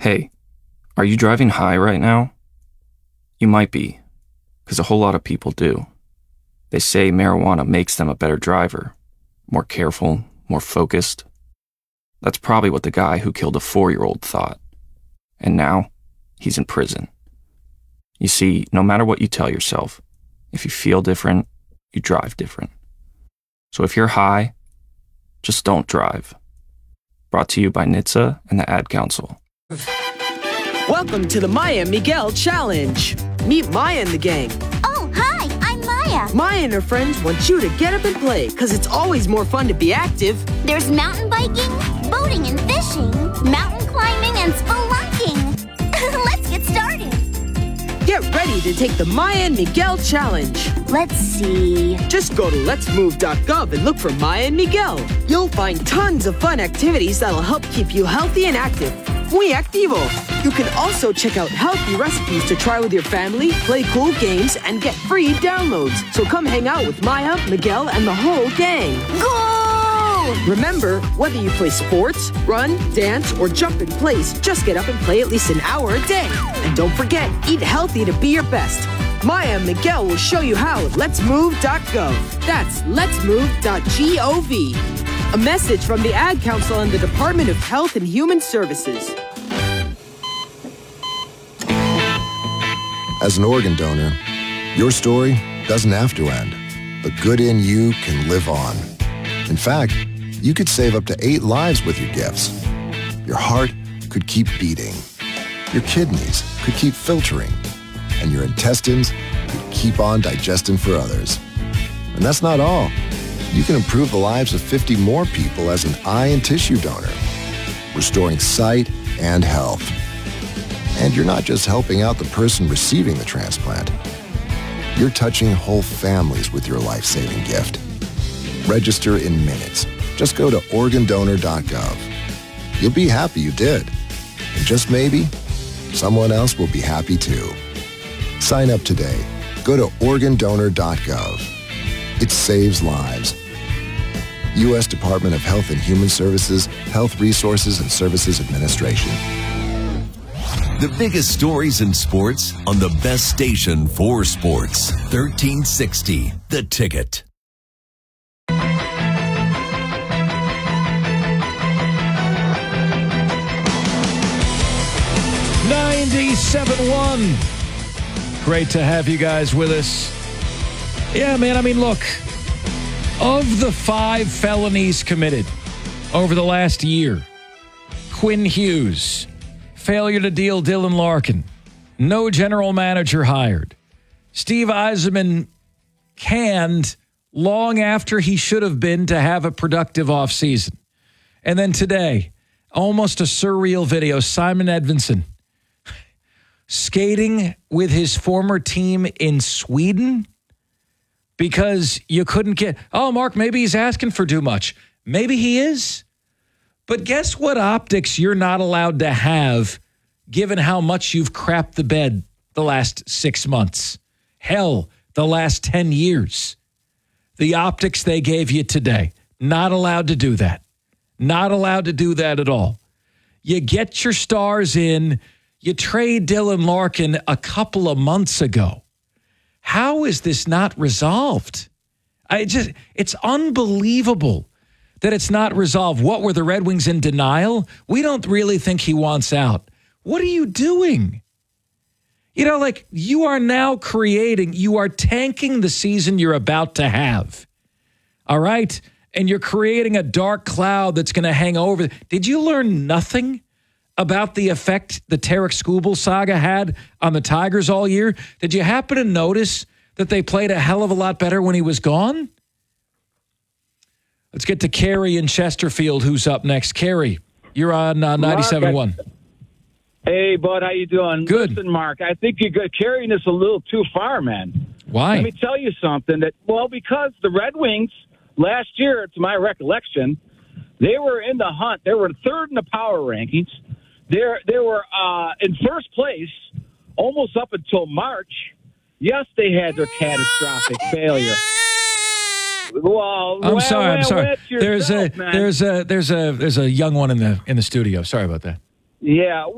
Hey, are you driving high right now? You might be, because a whole lot of people do. They say marijuana makes them a better driver, more careful, more focused. That's probably what the guy who killed a 4-year-old thought. And now, he's in prison. You see, no matter what you tell yourself, if you feel different, you drive different. So if you're high, just don't drive. Brought to you by NHTSA and the Ad Council. Welcome to the Maya and Miguel Challenge. Meet Maya and the gang. Oh, hi, I'm Maya. Maya and her friends want you to get up and play, because it's always more fun to be active. There's mountain biking, boating and fishing, mountain climbing and spelunking. Let's get started. Get ready to take the Maya and Miguel Challenge. Let's see. Just go to letsmove.gov and look for Maya and Miguel. You'll find tons of fun activities that'll help keep you healthy and active. Muy activo. You can also check out healthy recipes to try with your family, play cool games, and get free downloads. So come hang out with Maya, Miguel, and the whole gang. Go! Remember, whether you play sports, run, dance, or jump in place, just get up and play at least an hour a day. And don't forget, eat healthy to be your best. Maya and Miguel will show you how at letsmove.gov. That's letsmove.gov. A message from the Ad Council and the Department of Health and Human Services. As an organ donor, your story doesn't have to end. The good in you can live on. In fact, you could save up to 8 lives with your gifts. Your heart could keep beating. Your kidneys could keep filtering. And your intestines could keep on digesting for others. And that's not all. You can improve the lives of 50 more people as an eye and tissue donor, restoring sight and health. And you're not just helping out the person receiving the transplant. You're touching whole families with your life-saving gift. Register in minutes. Just go to organdonor.gov. You'll be happy you did. And just maybe, someone else will be happy too. Sign up today. Go to organdonor.gov. It saves lives. U.S. Department of Health and Human Services, Health Resources and Services Administration. The biggest stories in sports on the best station for sports. 1360, The Ticket. 97.1. Great to have you guys with us. Yeah, man, I mean, look, of the 5 felonies committed over the last year, Quinn Hughes, failure to deal Dylan Larkin, no general manager hired, Steve Yzerman canned long after he should have been to have a productive offseason. And then today, almost a surreal video, Simon Edvinsson skating with his former team in Sweden because you couldn't get, oh, Mark, maybe he's asking for too much. Maybe he is. But guess what optics you're not allowed to have given how much you've crapped the bed the last 6 months? Hell, the last 10 years. The optics they gave you today. Not allowed to do that. Not allowed to do that at all. You get your stars in. You trade Dylan Larkin a couple of months ago. How is this not resolved? It's unbelievable that it's not resolved. What, were the Red Wings in denial? We don't really think he wants out. What are you doing? You know, like, you are now you are tanking the season you're about to have. All right? And you're creating a dark cloud that's going to hang over. Did you learn nothing about the effect the Tarek Skubal saga had on the Tigers all year? Did you happen to notice that they played a hell of a lot better when he was gone? Let's get to Kerry in Chesterfield, who's up next. Kerry, you're on 97.1. Hey, bud, how you doing? Good. Listen, Mark, I think you're carrying this a little too far, man. Why? Let me tell you something. Because the Red Wings last year, to my recollection, they were in the hunt. They were third in the power rankings. They were in first place almost up until March. Yes, they had their catastrophic failure. Well, I'm sorry. Yourself, There's a young one in the studio. Sorry about that. Yeah.